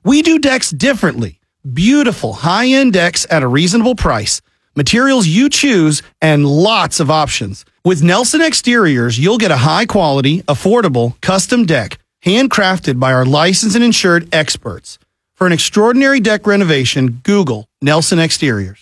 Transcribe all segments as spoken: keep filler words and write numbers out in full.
We do decks differently. Beautiful, high-end decks at a reasonable price. Materials you choose, and lots of options. With Nelson Exteriors, you'll get a high-quality, affordable, custom deck, handcrafted by our licensed and insured experts. For an extraordinary deck renovation, Google Nelson Exteriors.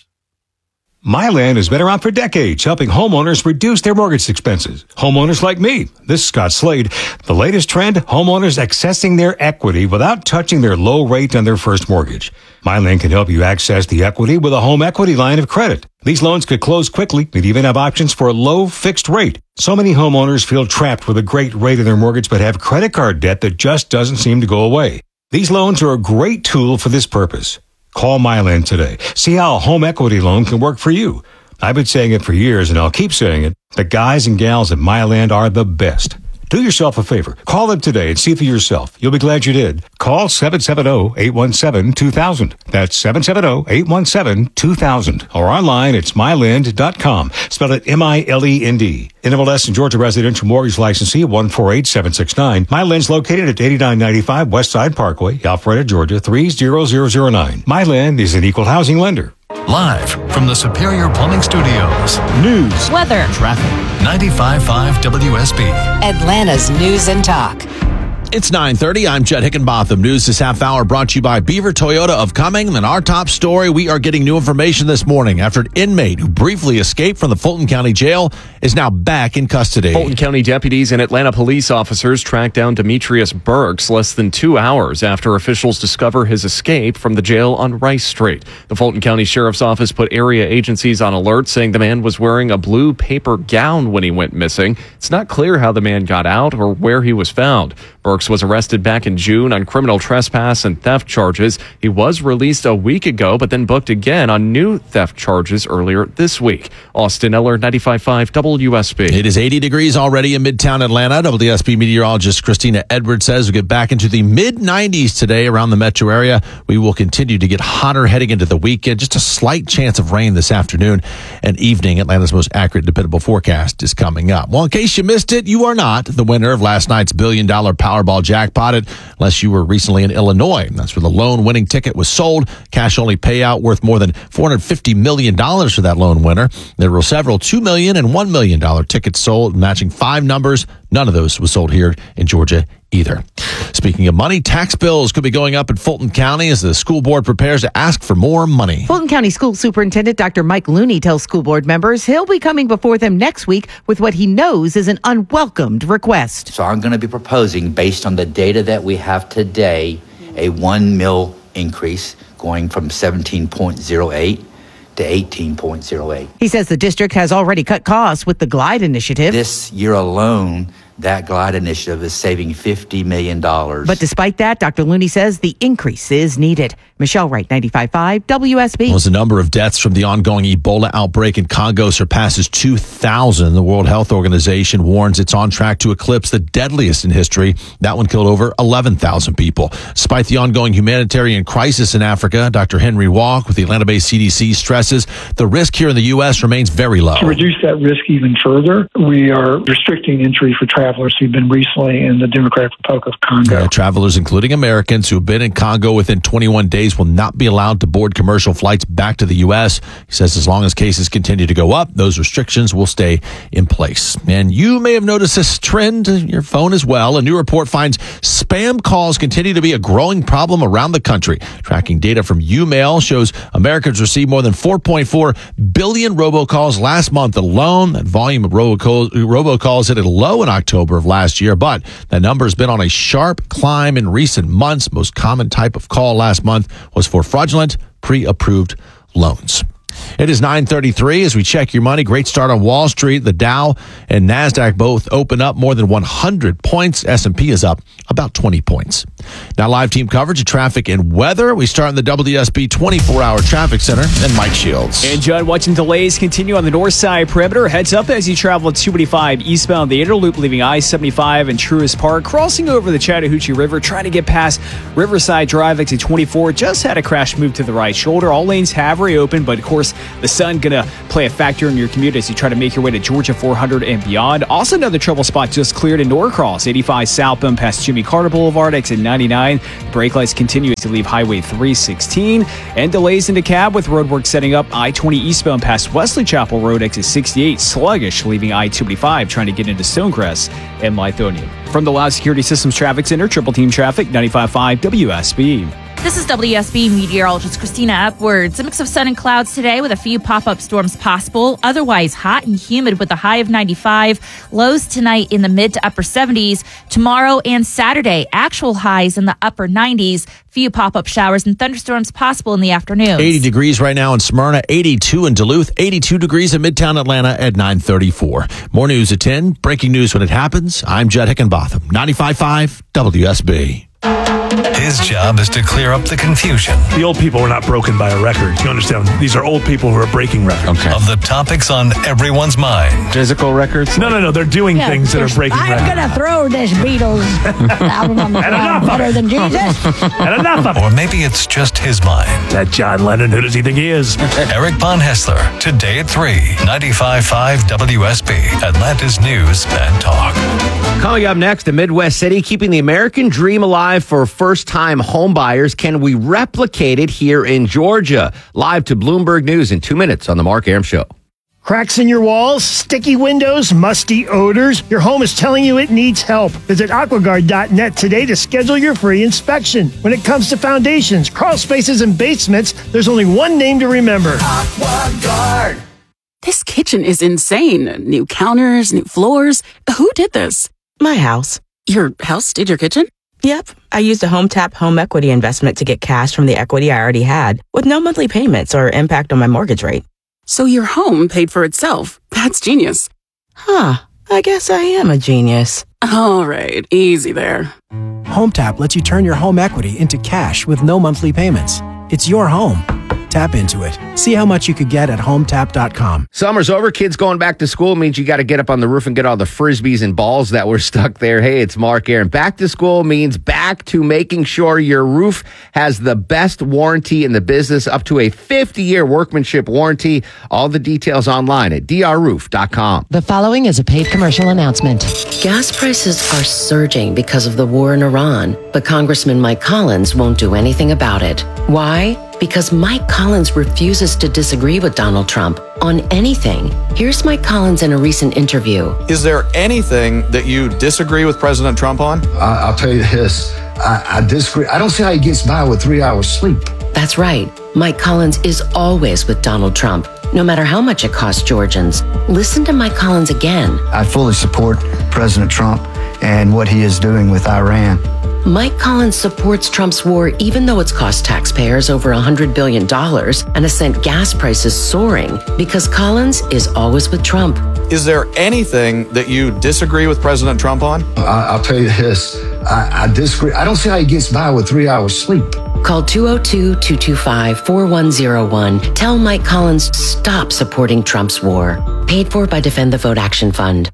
Myland has been around for decades, helping homeowners reduce their mortgage expenses. Homeowners like me. This is Scott Slade. The latest trend, homeowners accessing their equity without touching their low rate on their first mortgage. Myland can help you access the equity with a home equity line of credit. These loans could close quickly and even have options for a low fixed rate. So many homeowners feel trapped with a great rate in their mortgage but have credit card debt that just doesn't seem to go away. These loans are a great tool for this purpose. Call Myland today. See how a home equity loan can work for you. I've been saying it for years, and I'll keep saying it. The guys and gals at Myland are the best. Do yourself a favor. Call them today and see for yourself. You'll be glad you did. Call seven seven zero, eight one seven, two thousand. That's seven seven zero, eight one seven, two thousand. Or online, it's myland dot com. Spell it M I L E N D. N M L S and Georgia Residential Mortgage Licensee one four eight seven six nine. Myland's located at eighty-nine ninety-five West Side Parkway, Alpharetta, Georgia three zero zero zero nine. Myland is an equal housing lender. Live from the Superior Plumbing Studios. News, weather, traffic. ninety-five point five W S B. Atlanta's News and Talk. It's nine thirty. I'm Judd Hickenbotham. News this half hour brought to you by Beaver Toyota of Cumming. And our top story, we are getting new information this morning after an inmate who briefly escaped from the Fulton County Jail is now back in custody. Fulton County deputies and Atlanta police officers tracked down Demetrius Burks less than two hours after officials discover his escape from the jail on Rice Street. The Fulton County Sheriff's Office put area agencies on alert, saying the man was wearing a blue paper gown when he went missing. It's not clear how the man got out or where he was found. Burks was arrested back in June on criminal trespass and theft charges. He was released a week ago, but then booked again on new theft charges earlier this week. Austin Eller, ninety-five point five W S B. It is eighty degrees already in Midtown Atlanta. W S B meteorologist Christina Edwards says we get back into the mid nineties today around the metro area. We will continue to get hotter heading into the weekend. Just a slight chance of rain this afternoon and evening. Atlanta's most accurate, dependable forecast is coming up. Well, in case you missed it, you are not the winner of last night's billion dollar Powerball jackpot, unless you were recently in Illinois. That's where the lone winning ticket was sold. Cash only payout worth more than four hundred fifty million dollars for that lone winner. There were several two million dollars and one million dollars tickets sold, matching five numbers. None of those was sold here in Georgia either. Speaking of money, tax bills could be going up in Fulton County as the school board prepares to ask for more money. Fulton County School Superintendent Doctor Mike Looney tells school board members he'll be coming before them next week with what he knows is an unwelcomed request. So I'm going to be proposing, based on the data that we have today, a one mil increase going from seventeen point zero eight to eighteen point zero eight. He says the district has already cut costs with the GLIDE initiative. This year alone, that GLIDE initiative is saving fifty million dollars. But despite that, Doctor Looney says the increase is needed. Michelle Wright, ninety-five point five W S B. Well, as the number of deaths from the ongoing Ebola outbreak in Congo surpasses two thousand, the World Health Organization warns it's on track to eclipse the deadliest in history. That one killed over eleven thousand people. Despite the ongoing humanitarian crisis in Africa, Doctor Henry Walk with the Atlanta-based C D C stresses the risk here in the U S remains very low. To reduce that risk even further, we are restricting entry for travelers who've been recently in the Democratic Republic of Congo. Yeah, travelers, including Americans who have been in Congo within twenty-one days, will not be allowed to board commercial flights back to the U S. He says as long as cases continue to go up, those restrictions will stay in place. And you may have noticed this trend in your phone as well. A new report finds spam calls continue to be a growing problem around the country. Tracking data from YouMail shows Americans received more than four point four billion robocalls last month alone. That volume of robocalls, robocalls hit a low in October of last year, but that number has been on a sharp climb in recent months. Most common type of call last month was for fraudulent pre-approved loans. It is nine thirty-three as we check your money. Great start on Wall Street. The Dow and NASDAQ both open up more than one hundred points. S and P is up about twenty points. Now live team coverage of traffic and weather. We start in the W S B twenty-four hour traffic center and Mike Shields. And Judd, watching delays continue on the north side perimeter. Heads up as you travel at two eighty-five eastbound the inner loop, leaving I seventy-five and Truist Park, crossing over the Chattahoochee River, trying to get past Riverside Drive. Exit twenty-four just had a crash move to the right shoulder. All lanes have reopened, but of course The sun going to play a factor in your commute as you try to make your way to Georgia four hundred and beyond. Also, another trouble spot just cleared in Norcross. eighty-five southbound past Jimmy Carter Boulevard, exit ninety-nine. The brake lights continue as you leave Highway three sixteen. And delays in DeKalb with roadwork setting up I twenty eastbound past Wesley Chapel Road, exit sixty-eight. Sluggish leaving I twenty-five trying to get into Stonecrest and Lithonia. From the Loud Security Systems Traffic Center, Triple Team Traffic, ninety-five point five W S B. This is W S B meteorologist Christina Upwards. A mix of sun and clouds today with a few pop-up storms possible. Otherwise hot and humid with a high of ninety-five. Lows tonight in the mid to upper seventies. Tomorrow and Saturday, actual highs in the upper nineties. Few pop-up showers and thunderstorms possible in the afternoon. eighty degrees right now in Smyrna, eighty-two in Duluth, eighty-two degrees in Midtown Atlanta at nine thirty-four. More news at ten. Breaking news when it happens. I'm Judd Hickenbotham, ninety-five point five W S B. His job is to clear up the confusion. The old people were not broken by a record. You understand? These are old people who are breaking records. Okay. Of the topics on everyone's mind. Physical records? No, no, no. They're doing yeah, things that are breaking I'm records. I'm going to throw this Beatles album on the ground better than Jesus. And enough of it. Or maybe it's just his mind. That John Lennon, who does he think he is? Eric Von Hessler, today at three, ninety-five point five W S B, Atlanta's News and Talk. Coming up next, a Midwest city keeping the American dream alive for first-time homebuyers. Can we replicate it here in Georgia? Live to Bloomberg News in two minutes on The Mark Arum Show. Cracks in your walls, sticky windows, musty odors. Your home is telling you it needs help. Visit aquaguard dot net today to schedule your free inspection. When it comes to foundations, crawl spaces, and basements, there's only one name to remember. AquaGuard. This kitchen is insane. New counters, new floors. Who did this? My house. Your house did your kitchen? Yep. I used a HomeTap home equity investment to get cash from the equity I already had with no monthly payments or impact on my mortgage rate. So your home paid for itself. That's genius. Huh. I guess I am a genius. All right. Easy there. HomeTap lets you turn your home equity into cash with no monthly payments. It's your home. Tap into it. See how much you could get at home tap dot com. Summer's over. Kids going back to school means you got to get up on the roof and get all the frisbees and balls that were stuck there. Hey, it's Mark Arum. Back to school means back to making sure your roof has the best warranty in the business, up to a fifty-year workmanship warranty. All the details online at d r roof dot com. The following is a paid commercial announcement. Gas prices are surging because of the war in Iran, but Congressman Mike Collins won't do anything about it. Why? Because Mike Collins refuses to disagree with Donald Trump on anything. Here's Mike Collins in a recent interview. Is there anything that you disagree with President Trump on? I, I'll tell you this. I, I disagree. I don't see how he gets by with three hours sleep. That's right. Mike Collins is always with Donald Trump, no matter how much it costs Georgians. Listen to Mike Collins again. I fully support President Trump and what he is doing with Iran. Mike Collins supports Trump's war even though it's cost taxpayers over one hundred billion dollars and has sent gas prices soaring because Collins is always with Trump. Is there anything that you disagree with President Trump on? I, I'll tell you this. I, I disagree. I don't see how he gets by with three hours sleep. Call two oh two, two two five, four one oh one. Tell Mike Collins stop supporting Trump's war. Paid for by Defend the Vote Action Fund.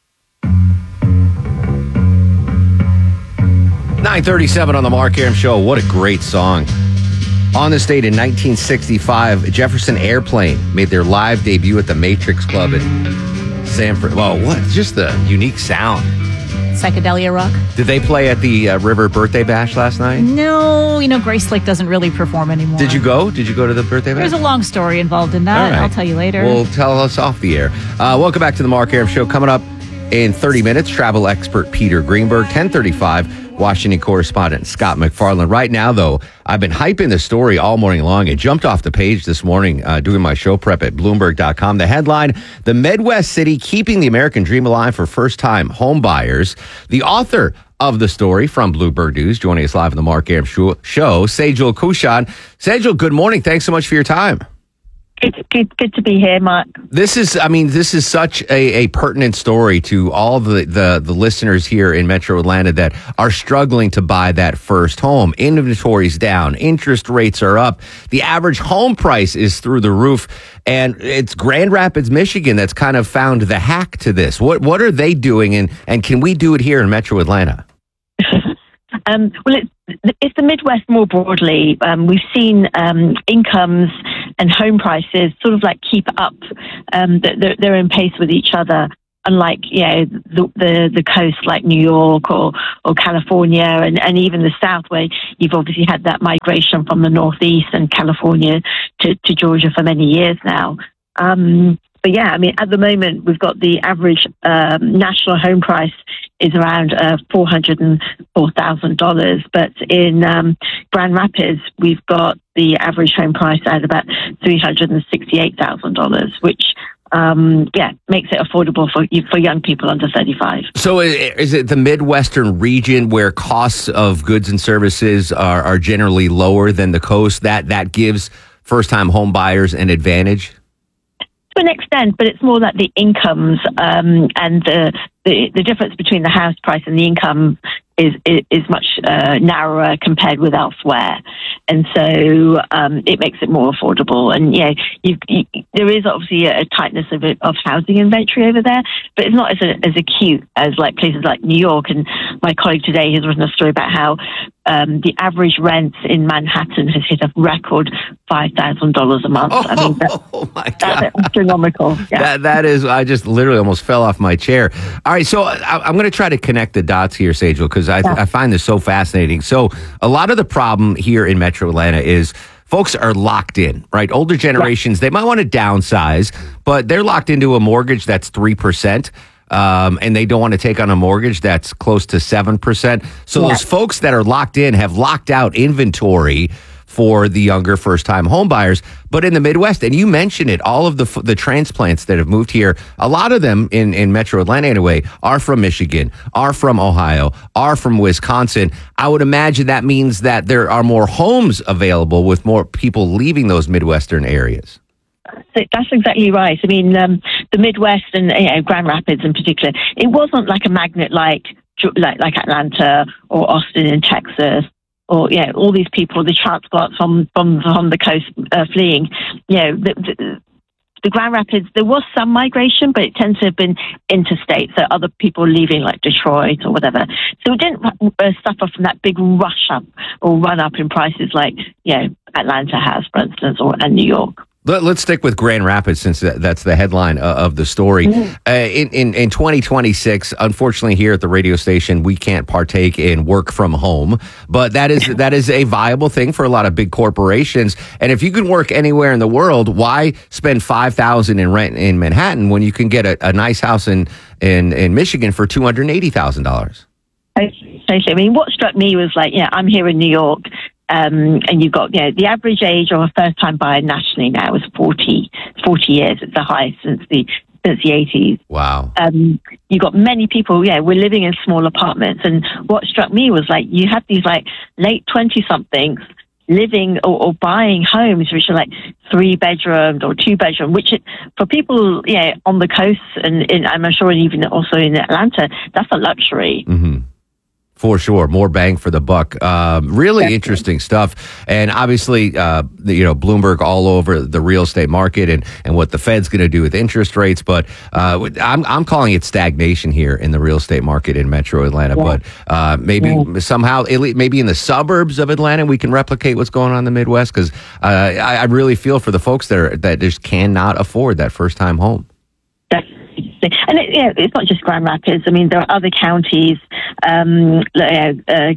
nine thirty-seven on the Mark Arum Show. What a great song. On this date in nineteen sixty-five, Jefferson Airplane made their live debut at the Matrix Club in Sanford. Well, what? Just the unique sound. Psychedelia rock. Did they play at the uh, River Birthday Bash last night? No, you know, Grace Lake doesn't really perform anymore. Did you go? Did you go to the Birthday Bash? There's a long story involved in that. Right. I'll tell you later. Well, tell us off the air. Uh, welcome back to the Mark Arum Show. Coming up in thirty minutes, travel expert Peter Greenberg, ten thirty-five, Washington correspondent Scott McFarland. Right now, though, I've been hyping the story all morning long. It jumped off the page this morning uh, doing my show prep at Bloomberg dot com. The headline, The Midwest City Keeping the American Dream Alive for First-Time Home Buyers. The author of the story from Bloomberg News, joining us live on the Mark Arum Show, Sejal Kushan. Sejal, good morning. Thanks so much for your time. It's good, good to be here, Mark. This is, I mean, this is such a, a pertinent story to all the, the, the listeners here in Metro Atlanta that are struggling to buy that first home. Inventory's down. Interest rates are up. The average home price is through the roof. And it's Grand Rapids, Michigan that's kind of found the hack to this. What what are they doing, and, and can we do it here in Metro Atlanta? Um, well, it's, it's the Midwest more broadly. Um, we've seen um, incomes and home prices sort of like keep up. Um, they're, they're in pace with each other. Unlike, you know, the, the the coast like New York or or California and, and even the South, where you've obviously had that migration from the Northeast and California to, to Georgia for many years now. Um, but yeah, I mean, at the moment, we've got the average um, national home price is around uh, four hundred four thousand dollars. But in um, Grand Rapids, we've got the average home price at about three hundred sixty-eight thousand dollars, which Um, yeah, makes it affordable for for young people under thirty-five. So is it the Midwestern region where costs of goods and services are, are generally lower than the coast? That that gives first-time home buyers an advantage? To an extent, but it's more that the incomes um, and the, the the difference between the house price and the income is is, is much uh, narrower compared with elsewhere, and so um, it makes it more affordable. And yeah, you, you, there is obviously a tightness of of housing inventory over there, but it's not as a, as acute as like places like New York. And my colleague today has written a story about how um, the average rent in Manhattan has hit a record five thousand dollars a month. Oh, I mean, that's, oh my God. that's astronomical. Yeah. That that is, I just literally almost fell off my chair. All right, so I, I'm going to try to connect the dots here, Sejal, because I, yeah. I find this so fascinating. So a lot of the problem here in Metro Atlanta is folks are locked in, right? Older generations, yeah. they might want to downsize, but they're locked into a mortgage that's three percent. Um, and they don't want to take on a mortgage that's close to seven percent. So yeah. those folks that are locked in have locked out inventory for the younger first-time home buyers. But in the Midwest, and you mentioned it, all of the the transplants that have moved here, a lot of them in, in Metro Atlanta anyway, are from Michigan, are from Ohio, are from Wisconsin. I would imagine that means that there are more homes available with more people leaving those Midwestern areas. That's exactly right. I mean, um, the Midwest and you know, Grand Rapids in particular, it wasn't like a magnet like like, like Atlanta or Austin in Texas, or yeah, all these people, the transplants from from from the coast uh, fleeing. You know, the, the, the Grand Rapids, there was some migration, but it tends to have been interstate, so other people leaving like Detroit or whatever. So it didn't uh, suffer from that big rush up or run up in prices like you know Atlanta has, for instance, or and New York. Let's stick with Grand Rapids since that's the headline of the story. Mm-hmm. Uh, in, in, in twenty twenty-six, unfortunately, here at the radio station, we can't partake in work from home, but that is that is a viable thing for a lot of big corporations. And if you can work anywhere in the world, why spend five thousand dollars in rent in Manhattan when you can get a, a nice house in, in, in Michigan for two hundred eighty thousand dollars? Totally. I mean, what struck me was like, yeah, I'm here in New York. Um, and you've got, you know, the average age of a first-time buyer nationally now is forty, forty years. It's the highest since the since the eighties. Wow. Um, you've got many people, yeah, we're living in small apartments. And what struck me was like, you have these like late twenty-somethings living or, or buying homes which are like three-bedroomed or two-bedroom, which it, for people, you know, on the coast and in, I'm sure even also in Atlanta, that's a luxury. Mm-hmm. For sure. More bang for the buck. Um, really Definitely. Interesting stuff. And obviously, uh, the, you know, Bloomberg all over the real estate market and, and what the Fed's going to do with interest rates. But uh, I'm, I'm calling it stagnation here in the real estate market in Metro Atlanta. Yeah. But uh, maybe yeah. somehow, maybe in the suburbs of Atlanta, we can replicate what's going on in the Midwest. Because uh, I, I really feel for the folks that, are, that just cannot afford that first-time home. Definitely. And it, yeah, it's not just Grand Rapids. I mean, there are other counties, um, uh, uh,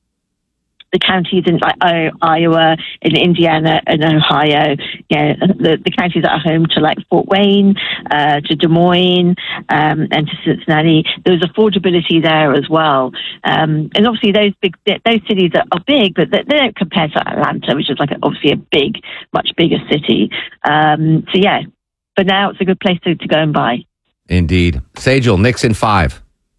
the counties in like, Iowa, in Indiana, and Ohio. Yeah, the, the counties that are home to like Fort Wayne, uh, to Des Moines, um, and to Cincinnati. There's affordability there as well. Um, and obviously, those big those cities are, are big, but they, they don't compare to Atlanta, which is like a, obviously a big, much bigger city. Um, so yeah, but now it's a good place to, to go and buy. Indeed. Sejal, Nixon five.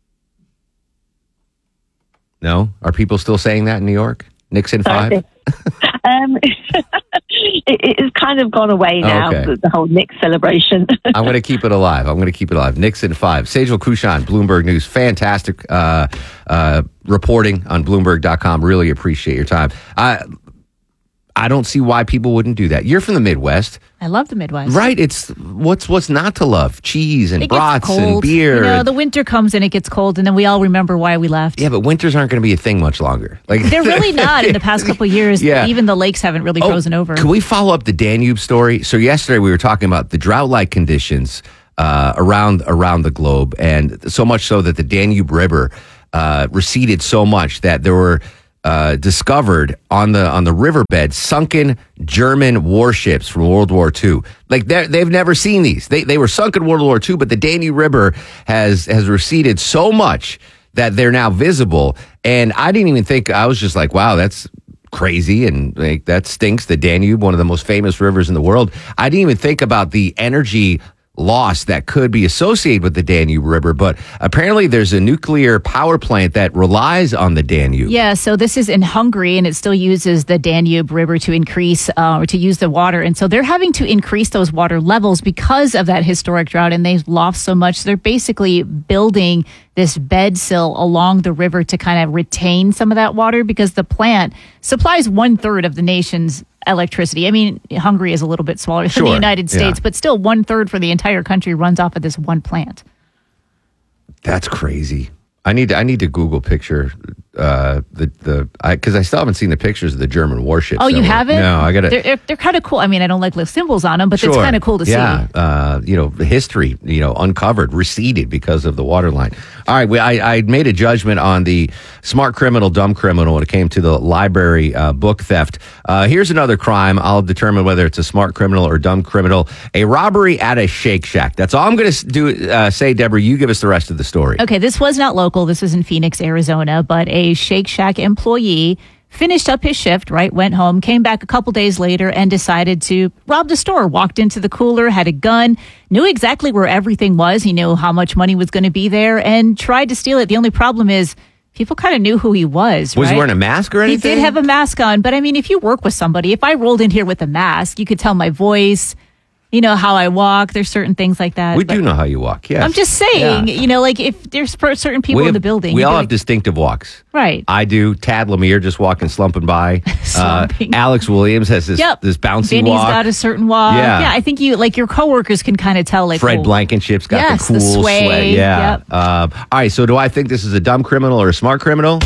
No? Are people still saying that in New York? Nixon five? um, it, it's kind of gone away now, okay. the, the whole Knicks celebration. I'm going to keep it alive. I'm going to keep it alive. Nixon five. Sejal Kushan, Bloomberg News. Fantastic uh, uh, reporting on Bloomberg dot com. Really appreciate your time. I, I don't see why people wouldn't do that. You're from the Midwest. I love the Midwest. Right. It's what's what's not to love? Cheese and It gets brats cold. and beer. You know, and- the winter comes and it gets cold, and then we all remember why we left. yeah, but winters aren't going to be a thing much longer. Like They're really not in the past couple of years. Yeah. Even the lakes haven't really Oh, frozen over. Can we follow up the Danube story? So yesterday we were talking about the drought-like conditions uh, around around the globe, and so much so that the Danube River uh, receded so much that there were uh, discovered on the on the riverbed sunken German warships from World War Two. Like they they've never seen these. They they were sunk in World War Two, but the Danube River has has receded so much that they're now visible. And I didn't even think. I was just like, wow, that's crazy, and like that stinks. The Danube, one of the most famous rivers in the world. I didn't even think about the energy loss that could be associated with the Danube River, but apparently there's a nuclear power plant that relies on the Danube. Yeah, so this is in Hungary, and it still uses the Danube River to increase uh, or to use the water. And so they're having to increase those water levels because of that historic drought, and they've lost so much. They're basically building this bed sill along the river to kind of retain some of that water because the plant supplies one third of the nation's electricity. I mean, Hungary is a little bit smaller Sure, than the United States, yeah. but still one third for the entire country runs off of this one plant. That's crazy. I need to, I need to Google picture uh, the the because I, I still haven't seen the pictures of the German warships. Oh, you that were- haven't? No, I got to. They're, they're, they're kind of cool. I mean, I don't like the symbols on them, but Sure. it's kind of cool to yeah. see. Uh, you know, the history, you know, uncovered, receded because of the water line. All right, we, I, I made a judgment on the smart criminal, dumb criminal when it came to the library uh, book theft. Uh, here's another crime. I'll determine whether it's a smart criminal or dumb criminal. A robbery at a Shake Shack. That's all I'm going to do. Uh, say, Deborah, you give us the rest of the story. Okay, this was not local. This was in Phoenix, Arizona, but a Shake Shack employee finished up his shift, right, went home, came back a couple days later and decided to rob the store, walked into the cooler, had a gun, knew exactly where everything was. He knew how much money was going to be there and tried to steal it. The only problem is people kind of knew who he was, Was right? he wearing a mask or anything? He did have a mask on, but I mean, if you work with somebody, if I rolled in here with a mask, you could tell my voice, you know, how I walk. There's certain things like that. We but do know how you walk, yes. I'm just saying, Yeah. you know, like if there's per- certain people We in have- the building. We you'd all be have like, distinctive walks. Right. I do. Tad Lemire just walking, slumping by. Slumping. Uh, Alex Williams has this Yep. this bouncy Vinny's walk. got a certain walk. Yeah. Yeah, I think you like your coworkers can kind of tell. Like Fred oh, Blankenship's got yes, the the cool sway. Yeah. Yep. Uh, all right. So, do I think this is a dumb criminal or a smart criminal?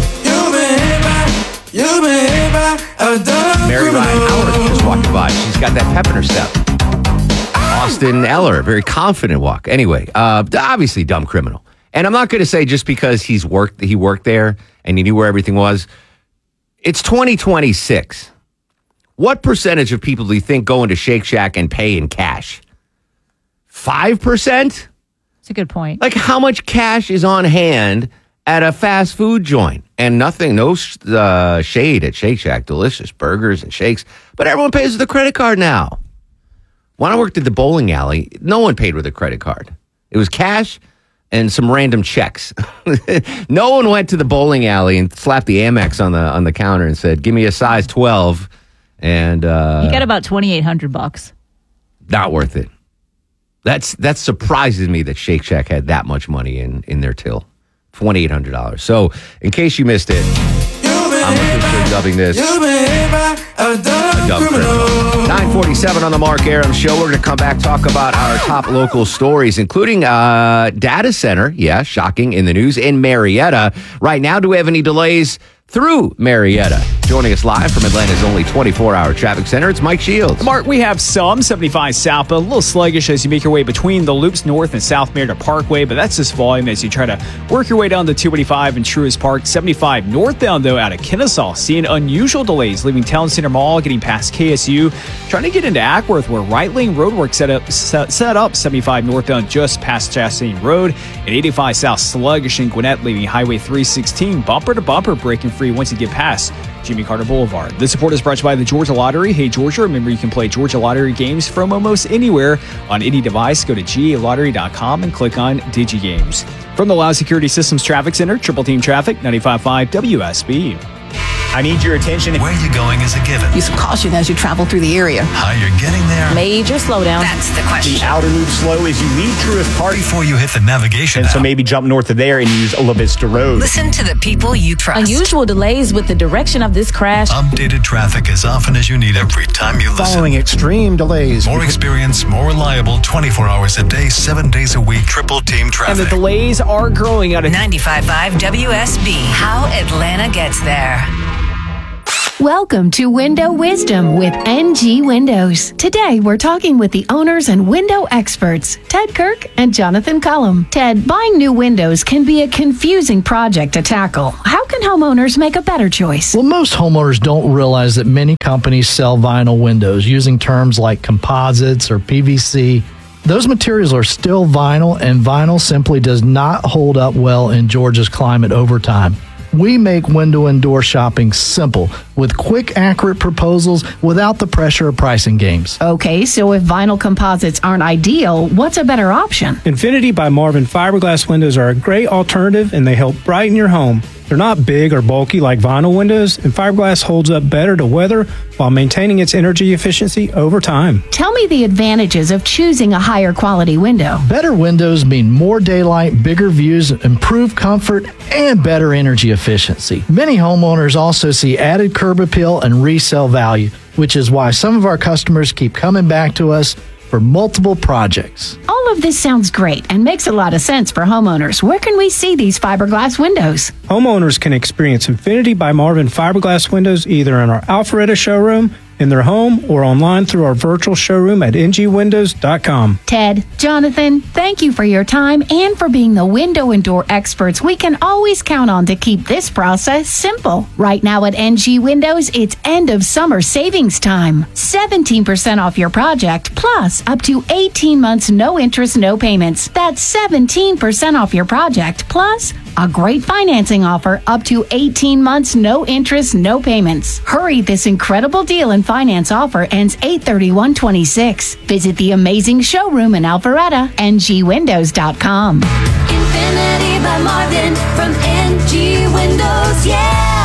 Mary Ryan Howard just walking by. She's got that pep in her step. Austin Eller, very confident walk. Anyway, uh, obviously dumb criminal. And I'm not going to say just because he's worked, he worked there and he knew where everything was. It's twenty twenty-six. What percentage of people do you think go into Shake Shack and pay in cash? Five percent? It's a good point. Like how much cash is on hand at a fast food joint? And nothing, no uh, shade at Shake Shack. Delicious burgers and shakes. But everyone pays with a credit card now. When I worked at the bowling alley, no one paid with a credit card. It was cash and some random checks. No one went to the bowling alley and slapped the Amex on the on the counter and said, "Give me a size twelve." And uh, You got about twenty-eight hundred bucks. not worth it. That's that surprises me that Shake Shack had that much money in in their till, twenty eight hundred dollars. So, in case you missed it, I'm officially dubbing this a dumb criminal. nine forty-seven on the Mark Aram Show. We're going to come back, talk about our top local stories, including uh, data center. Yeah, shocking in the news in Marietta. Right now, do we have any delays through Marietta? Joining us live from Atlanta's only twenty-four hour traffic center, it's Mike Shields. Mark, we have some seventy-five south, but a little sluggish as you make your way between the loops north and South Marietta Parkway, but that's just volume as you try to work your way down to two eighty-five and Truist Park. seventy-five northbound, though, out of Kennesaw, seeing unusual delays leaving Town Center Mall, getting past K S U, trying to get into Ackworth, where right lane roadwork set up set, set up seventy-five northbound just past Chastain Road, and eighty-five south sluggish in Gwinnett, leaving Highway three sixteen bumper to bumper, breaking free once you get past Jimmy Carter Boulevard. This support is brought to you by the Georgia Lottery. Hey, Georgia, remember you can play Georgia Lottery games from almost anywhere on any device. Go to G A lottery dot com and click on DigiGames. From the Loud Security Systems Traffic Center, Triple Team Traffic, ninety-five point five W S B. I need your attention. Where you're going is a given. Use some caution as you travel through the area. How you're getting there. Major slowdown. That's the question. The outer loop slow as you leave Truist Park. Before you hit the navigation And app. so maybe jump north of there and use La Vista Road. Listen to the people you trust. Unusual delays with the direction of this crash. Updated traffic as often as you need every time you listen. Following extreme delays. More experience, more reliable, twenty-four hours a day, seven days a week, triple team traffic. And the delays are growing out of ninety-five point five W S B. How Atlanta gets there. Welcome to Window Wisdom with N G Windows. Today, we're talking with the owners and window experts, Ted Kirk and Jonathan Cullum. Ted, buying new windows can be a confusing project to tackle. How can homeowners make a better choice? Well, most homeowners don't realize that many companies sell vinyl windows using terms like composites or P V C. Those materials are still vinyl, and vinyl simply does not hold up well in Georgia's climate over time. We make window and door shopping simple with quick, accurate proposals without the pressure of pricing games. Okay, so if vinyl composites aren't ideal, what's a better option? Infinity by Marvin fiberglass windows are a great alternative, and they help brighten your home. They're not big or bulky like vinyl windows, and fiberglass holds up better to weather while maintaining its energy efficiency over time. Tell me the advantages of choosing a higher quality window. Better windows mean more daylight, bigger views, improved comfort, and better energy efficiency. Many homeowners also see added curb appeal and resale value, which is why some of our customers keep coming back to us for multiple projects. All of this sounds great and makes a lot of sense for homeowners. Where can we see these fiberglass windows? Homeowners can experience Infinity by Marvin fiberglass windows either in our Alpharetta showroom, in their home, or online through our virtual showroom at N G windows dot com. Ted, Jonathan, thank you for your time and for being the window and door experts we can always count on to keep this process simple. Right now at N G Windows, it's end of summer savings time. seventeen percent off your project, plus up to eighteen months no interest, no payments. That's seventeen percent off your project, plus a great financing offer up to eighteen months no interest, no payments. Hurry, this incredible deal and finance offer ends eight thirty-one twenty-six. Visit the amazing showroom in Alpharetta, N G windows dot com. Infinity by Marvin from N G Windows, yeah!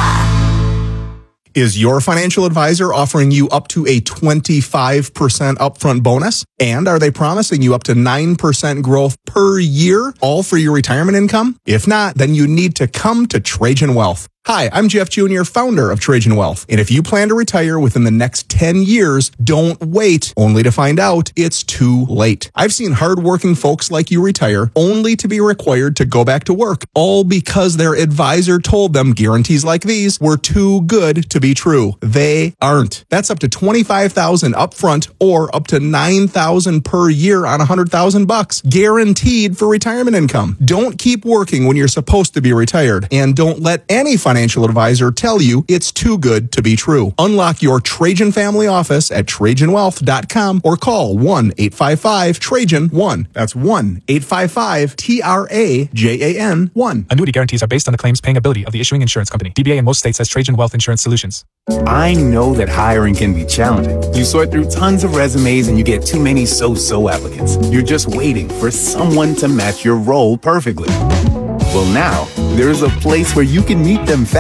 Is your financial advisor offering you up to a twenty-five percent upfront bonus? And are they promising you up to nine percent growth per year, all for your retirement income? If not, then you need to come to Trajan Wealth. Hi, I'm Jeff Junior, founder of Trajan Wealth. And if you plan to retire within the next ten years, don't wait only to find out it's too late. I've seen hardworking folks like you retire only to be required to go back to work, all because their advisor told them guarantees like these were too good to be true. They aren't. That's up to twenty-five thousand dollars upfront or up to nine thousand dollars per year on one hundred thousand bucks, guaranteed for retirement income. Don't keep working when you're supposed to be retired, and don't let any financial financial advisor tell you it's too good to be true. Unlock your Trajan family office at Trajan Wealth dot com or call one eight five five Trajan one. That's one eight five five T R A J A N one. Annuity guarantees are based on the claims paying ability of the issuing insurance company. D B A in most states has Trajan Wealth Insurance Solutions. I know that hiring can be challenging. You sort through tons of resumes and you get too many so-so applicants. You're just waiting for someone to match your role perfectly. Well, now, there's a place where you can meet them fast.